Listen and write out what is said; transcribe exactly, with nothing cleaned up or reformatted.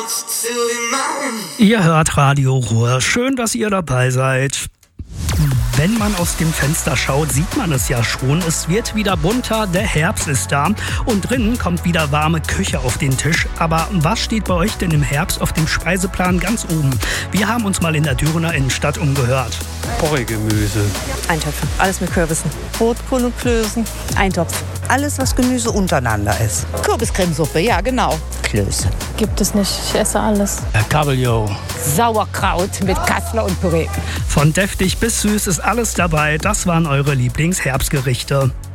Ihr hört Radio Ruhr. Schön, dass ihr dabei seid. Wenn man aus dem Fenster schaut, sieht man es ja schon. Es wird wieder bunter, der Herbst ist da und drinnen kommt wieder warme Küche auf den Tisch. Aber was steht bei euch denn im Herbst auf dem Speiseplan ganz oben? Wir haben uns mal in der Dürener Innenstadt umgehört. Porree-Gemüse. Eintöpfe, alles mit Kürbissen. Rotkohl und Klößen. Eintopf. Alles, was Gemüse untereinander ist. Kürbiscremesuppe, ja genau. Klöße. Gibt es nicht, ich esse alles. Kabeljau. Sauerkraut mit Kassler und Püree. Von deftig bis süß ist alles dabei. Das waren eure Lieblingsherbstgerichte.